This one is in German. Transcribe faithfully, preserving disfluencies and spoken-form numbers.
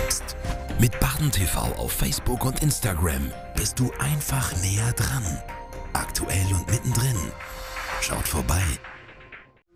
wächst. Mit Baden T V auf Facebook und Instagram bist du einfach näher dran. Aktuell und mittendrin. Schaut vorbei.